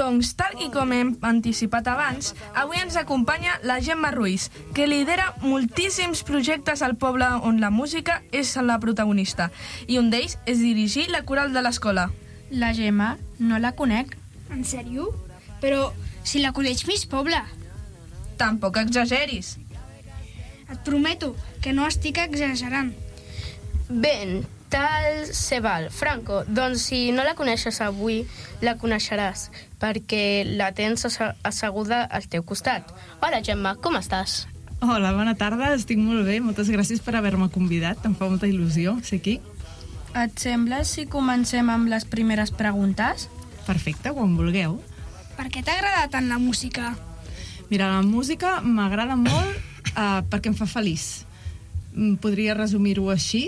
Doncs, tal i com hem anticipat abans, avui ens acompanya la Gemma Ruiz, que lidera moltíssims projectes al poble on la música és la protagonista, i un d'ells és dirigir la coral de l'escola. La Gemma no la conec. En sèrio? Però si la coneix més poble. Tampoc exageris. Et prometo que no estic exagerant. Ben, tal se val. Franco, doncs si no la coneixes avui, la coneixeràs, perquè la tens asseguda al teu costat. Hola, Gemma, com estàs? Hola, bona tarda, estic molt bé. Moltes gràcies per haver-me convidat. Em fa molta il·lusió ser aquí. Et sembla si comencem amb les primeres preguntes? Perfecte, quan vulgueu. Per què t'agrada tant la música? Mira, la música m'agrada molt perquè em fa feliç. Podria resumir-ho així,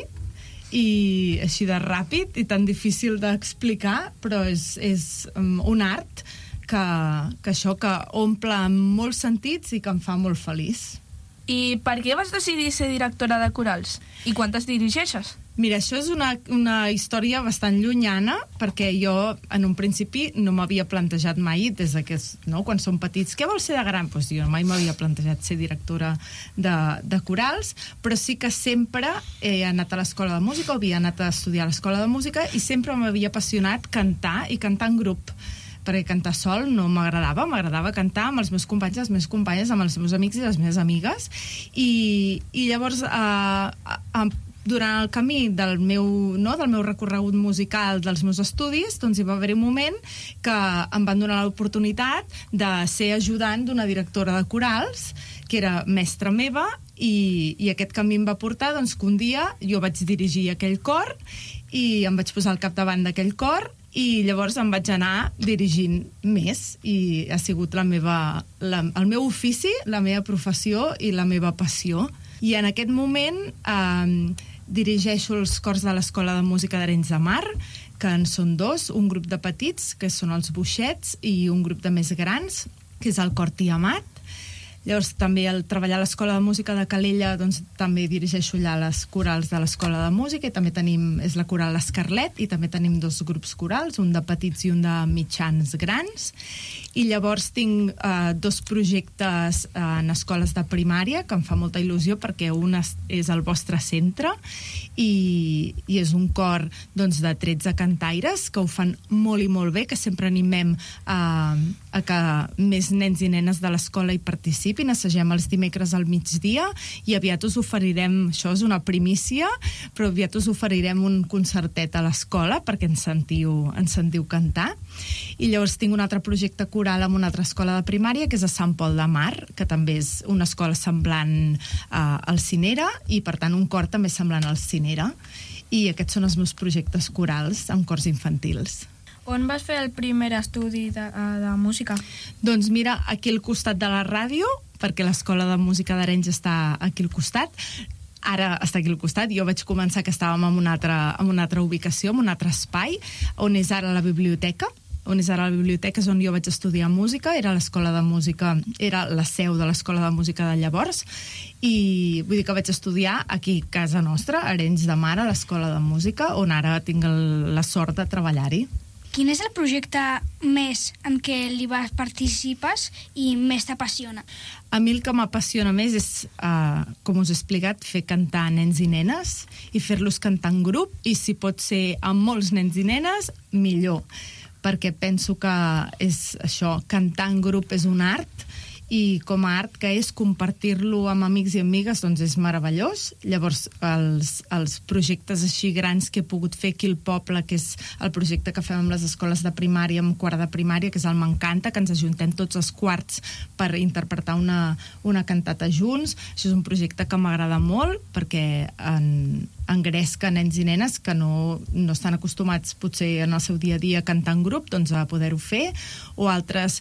i així de ràpid i tan difícil d'explicar, però és un art que omple amb molts sentits i que em fa molt feliç. I per què vas decidir ser directora de corals? I quantes dirigeixes? Mira, això és una història bastant llunyana, perquè jo en un principi no m'havia plantejat mai, des de que, quan som petits, què vols ser de gran? Doncs jo mai m'havia plantejat ser directora de corals, però sí que sempre he anat a l'escola de música, havia anat a estudiar a l'escola de música i sempre m'havia apassionat cantar i cantar en grup, perquè cantar sol no m'agradava cantar amb els meus companys i les meves companyes, amb els meus amics i les meves amigues, i llavors durant el camí del meu recorregut musical, dels meus estudis, doncs hi va haver un moment que em van donar l'oportunitat de ser ajudant d'una directora de corals, que era mestra meva, i aquest camí em va portar doncs, que un dia jo vaig dirigir aquell cor i em vaig posar al capdavant d'aquell cor, i llavors em vaig anar dirigint més, i ha sigut el meu ofici, la meva professió i la meva passió. I en aquest moment dirigeixo els cors de l'Escola de Música d'Arenys de Mar, que en són dos, un grup de petits, que són els Boixets, i un grup de més grans, que és el Cor Tiamat. Llavors també al treballar a l'Escola de Música de Calella doncs també dirigeixo allà les corals de l'Escola de Música, i també és la coral Escarlet, i també tenim dos grups corals, un de petits i un de mitjans grans. I llavors tinc dos projectes en escoles de primària que em fa molta il·lusió, perquè un és el vostre centre i és un cor doncs, de 13 cantaires que ho fan molt i molt bé, que sempre animem a que més nens i nenes de l'escola hi participin. Assagem els dimecres al migdia i aviat us oferirem, això és una primícia, però aviat us oferirem un concertet a l'escola perquè ens sentiu cantar. I llavors tinc un altre projecte coral amb una altra escola de primària, que és a Sant Pol de Mar, que també és una escola semblant al Cinera, i per tant un cor també semblant al Cinera. I aquests són els meus projectes corals amb cors infantils. On vas fer el primer estudi de música? Doncs mira, aquí al costat de la ràdio, perquè l'Escola de Música d'Arenys està aquí al costat. Ara està aquí al costat. Jo vaig començar que estàvem en una altra ubicació, en un altre espai, on és ara la biblioteca. És on jo vaig estudiar música, era l'escola de música, era la seu de l'escola de música de llavors, i vull dir que vaig estudiar aquí a casa nostra, a Arenys de Mar, a l'escola de música, on ara tinc la sort de treballar-hi. Quin és el projecte més en què li participes i més t'apassiona? A mi el que m'apassiona més és, com us he explicat, fer cantar nens i nenes i fer-los cantar en grup, i si pot ser amb molts nens i nenes, millor, perquè penso que és això, cantar en grup és un art, i com a art que és compartir-lo amb amics i amigues, doncs és meravellós. Llavors els projectes així grans que he pogut fer aquí al poble, que és el projecte que fem amb les escoles de primària, amb quart de primària, que és el M'Encanta, que ens ajuntem tots els quarts per interpretar una cantata junts. Això és un projecte que m'agrada molt, perquè engresca nens i nenes que no estan acostumats potser en el seu dia a dia a cantar en grup, doncs a poder-ho fer, o altres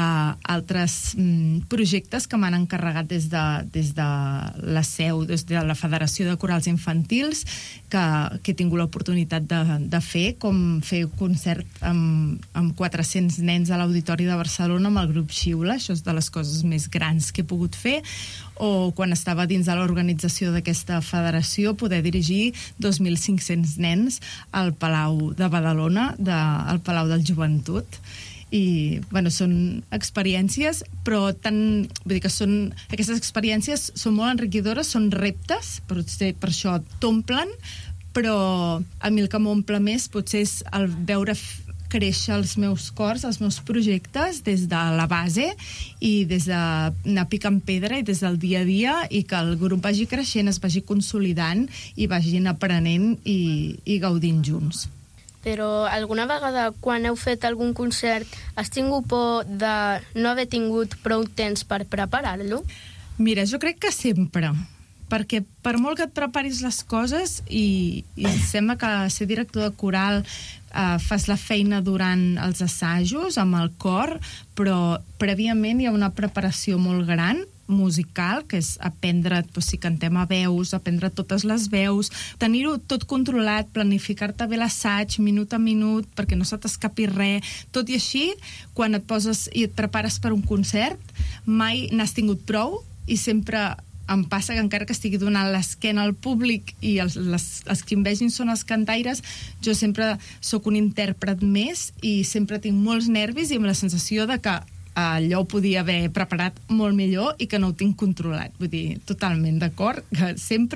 projectes que m'han encarregat des de la seu, des de la Federació de Corals Infantils, que he tingut l'oportunitat de fer, com fer un concert amb 400 nens a l'Auditori de Barcelona amb el grup Xiula. Això és de les coses més grans que he pogut fer. O quan estava dins de l'organització d'aquesta federació, poder dirigir acollir 2.500 nens al Palau de Badalona, al Palau del Joventut. I, bueno, són experiències, però vull dir que aquestes experiències són molt enriquidores, són reptes, potser per això t'omplen, però a mi el que m'omple més potser és el veure créixer els meus cors, els meus projectes des de la base i des d'anar picant pedra i des del dia a dia, i que el grup vagi creixent, es vagi consolidant i vagin aprenent i gaudint junts. Però alguna vegada quan heu fet algun concert has tingut por de no haver tingut prou temps per preparar-lo? Mira, jo crec que sempre, perquè per molt que et preparis les coses i sembla que ser director de coral fas la feina durant els assajos amb el cor, però prèviament hi ha una preparació molt gran musical, que és aprendre, si cantem a veus, aprendre totes les veus, tenir-ho tot controlat, planificar-te bé l'assaig minut a minut perquè no se t'escapi res. Tot i així, quan et poses i et prepares per un concert, mai n'has tingut prou i sempre em passa que encara que estigui donant l'esquena al públic i els que em vegin són els cantaires, jo sempre sóc un intèrpret més i sempre tinc molts nervis i amb la sensació de que allò ho podia haver preparat molt millor i que no ho tinc controlat. Vull dir, totalment d'acord, que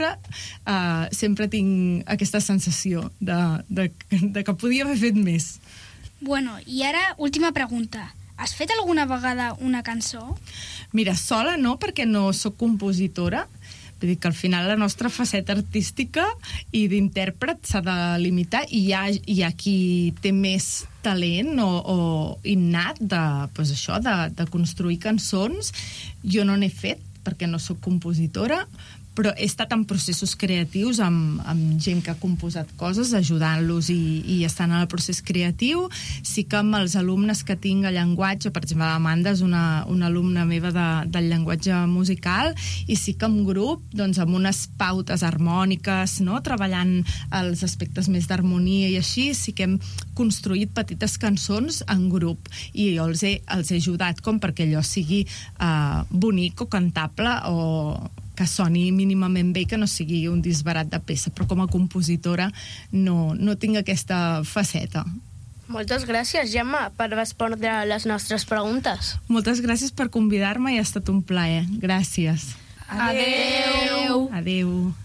sempre tinc aquesta sensació de que podia haver fet més. Bueno, i ara, última pregunta. Has fet alguna vegada una cançó? Mira, sola no, perquè no sóc compositora. Vull dir que al final la nostra faceta artística i d'intèrpret s'ha de limitar i hi ha qui té més talent o innat de construir cançons. Jo no n'he fet perquè no sóc compositora, però he estat en processos creatius amb gent que ha composat coses, ajudant-los i estant en el procés creatiu. Sí que amb els alumnes que tinc a llenguatge, per exemple, l'Amanda és una alumna meva del llenguatge musical, i sí que amb grup, doncs amb unes pautes harmòniques, no? Treballant els aspectes més d'harmonia i així, sí que hem construït petites cançons en grup, i jo els he ajudat com perquè allò sigui bonic o cantable o que soni mínimament bé i que no sigui un disbarat de peça, però com a compositora no tinc aquesta faceta. Moltes gràcies, Gemma, per respondre les nostres preguntes. Moltes gràcies per convidar-me i ha estat un plaer. Gràcies. Adeu! Adeu.